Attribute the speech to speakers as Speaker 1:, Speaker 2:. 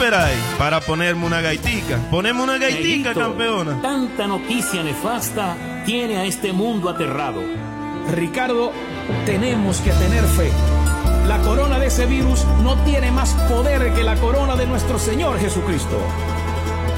Speaker 1: esperáis para ponerme una gaitica? Poneme una gaitica,
Speaker 2: Neguito,
Speaker 1: campeona.
Speaker 2: Tanta noticia nefasta tiene a este mundo aterrado.
Speaker 3: Ricardo, tenemos que tener fe. La corona de ese virus no tiene más poder que la corona de nuestro Señor Jesucristo.